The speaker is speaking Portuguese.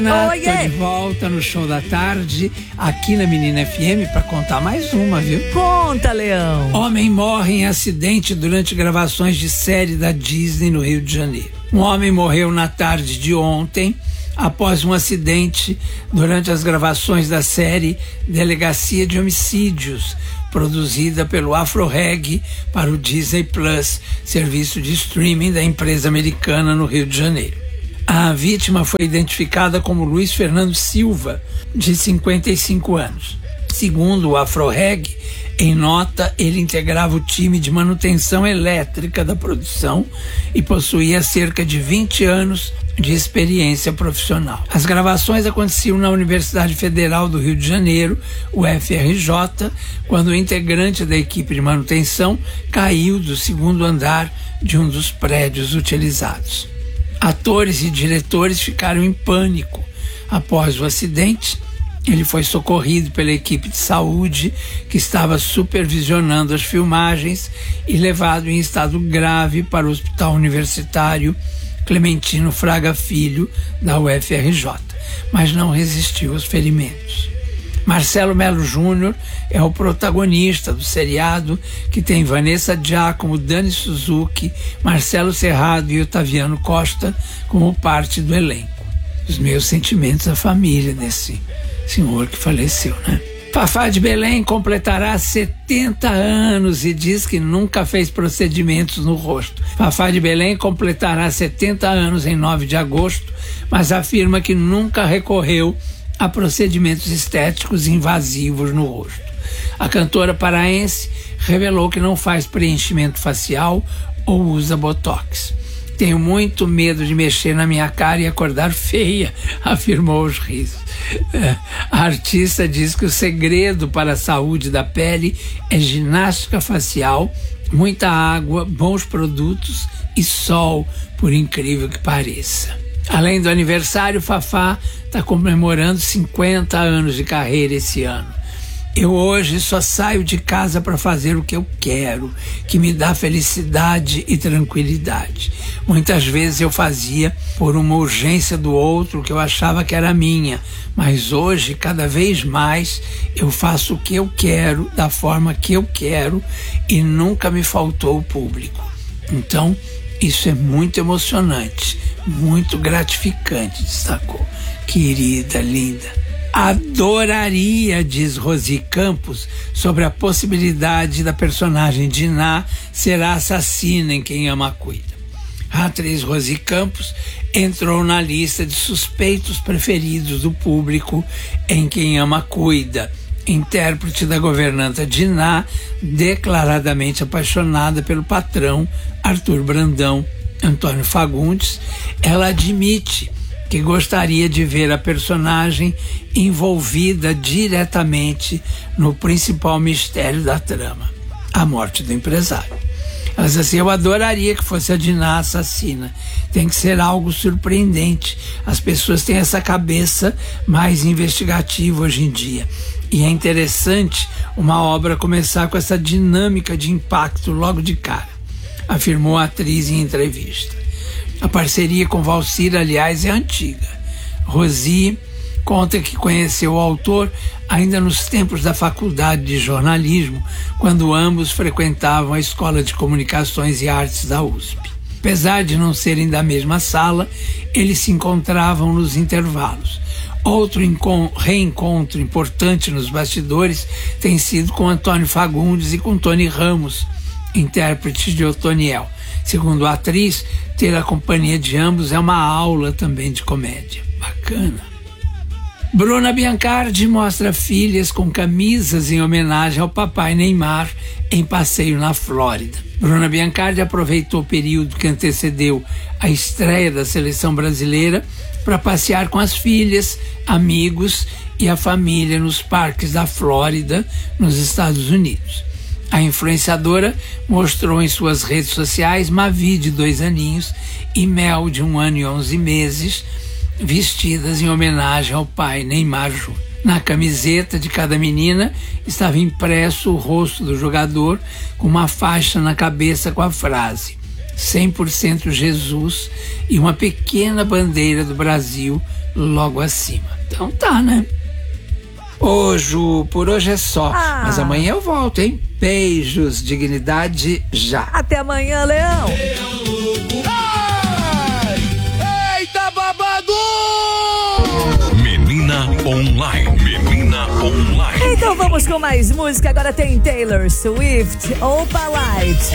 Tô de volta no Show da Tarde, aqui na Menina FM, pra contar mais uma, viu? Conta, Leão. Homem morre em acidente durante gravações de série da Disney no Rio de Janeiro. Um homem morreu na tarde de ontem após um acidente durante as gravações da série Delegacia de Homicídios, produzida pelo Afro-Reg para o Disney Plus, serviço de streaming da empresa americana no Rio de Janeiro. A vítima foi identificada como Luiz Fernando Silva, de 55 anos. Segundo o Afro-Reg, em nota, ele integrava o time de manutenção elétrica da produção e possuía cerca de 20 anos de experiência profissional. As gravações aconteciam na Universidade Federal do Rio de Janeiro, UFRJ, quando o integrante da equipe de manutenção caiu do segundo andar de um dos prédios utilizados. Atores e diretores ficaram em pânico. Após o acidente, ele foi socorrido pela equipe de saúde que estava supervisionando as filmagens e levado em estado grave para o Hospital Universitário Clementino Fraga Filho, da UFRJ, mas não resistiu aos ferimentos. Marcelo Melo Júnior é o protagonista do seriado, que tem Vanessa Giacomo, Dani Suzuki, Marcelo Serrado e Otaviano Costa como parte do elenco. Os meus sentimentos à família desse senhor que faleceu, né? Fafá de Belém completará 70 anos e diz que nunca fez procedimentos no rosto. Fafá de Belém completará 70 anos em 9 de agosto, mas afirma que nunca recorreu a procedimentos estéticos invasivos no rosto. A cantora paraense revelou que não faz preenchimento facial ou usa botox. Tenho muito medo de mexer na minha cara e acordar feia, afirmou aos risos. A artista diz que o segredo para a saúde da pele é ginástica facial, muita água, bons produtos e sol, por incrível que pareça. Além do aniversário, Fafá está comemorando 50 anos de carreira esse ano. Eu hoje só saio de casa para fazer o que eu quero, que me dá felicidade e tranquilidade. Muitas vezes eu fazia por uma urgência do outro que eu achava que era minha, mas hoje, cada vez mais, eu faço o que eu quero, da forma que eu quero, e nunca me faltou o público. Então, isso é muito emocionante, muito gratificante, destacou. Querida, linda. Adoraria, diz Rosi Campos, sobre a possibilidade da personagem Diná ser a assassina em Quem Ama Cuida. A atriz Rosi Campos entrou na lista de suspeitos preferidos do público em Quem Ama Cuida. Intérprete da governanta Diná, declaradamente apaixonada pelo patrão Arthur Brandão, Antônio Fagundes, ela admite que gostaria de ver a personagem envolvida diretamente no principal mistério da trama, a morte do empresário. Ela diz assim: eu adoraria que fosse a Diná assassina. Tem que ser algo surpreendente. As pessoas têm essa cabeça mais investigativa hoje em dia. E é interessante uma obra começar com essa dinâmica de impacto logo de cara, afirmou a atriz em entrevista. A parceria com Valcir, aliás, é antiga. Rosi conta que conheceu o autor ainda nos tempos da faculdade de jornalismo, quando ambos frequentavam a Escola de Comunicações e Artes da USP. Apesar de não serem da mesma sala, eles se encontravam nos intervalos. Outro reencontro importante nos bastidores tem sido com Antônio Fagundes e com Tony Ramos, intérprete de Otoniel. Segundo a atriz, ter a companhia de ambos é uma aula também de comédia. Bacana. Bruna Biancardi mostra filhas com camisas em homenagem ao papai Neymar em passeio na Flórida. Bruna Biancardi aproveitou o período que antecedeu a estreia da seleção brasileira para passear com as filhas, amigos e a família nos parques da Flórida, nos Estados Unidos. A influenciadora mostrou em suas redes sociais Mavi, de 2 aninhos, e Mel, de 1 ano e 11 meses, vestidas em homenagem ao pai Neymar Júnior. Na camiseta de cada menina estava impresso o rosto do jogador com uma faixa na cabeça com a frase 100% Jesus e uma pequena bandeira do Brasil logo acima. Então tá, né? Ô, Ju, por hoje é só. Mas amanhã eu volto, hein? Beijos, dignidade já. Até amanhã, Leão. Eita, babado! Menina Online. Menina Online. Então vamos com mais música. Agora tem Taylor Swift, Opalite.